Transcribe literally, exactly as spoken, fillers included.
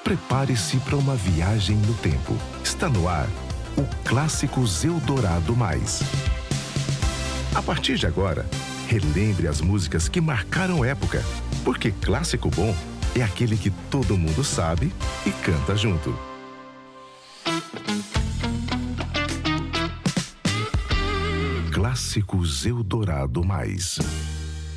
Prepare-se para uma viagem no tempo. Está no ar o Clássicos Eldorado Mais. A partir de agora, relembre as músicas que marcaram época, porque clássico bom é aquele que todo mundo sabe e canta junto. Clássicos Eldorado Mais.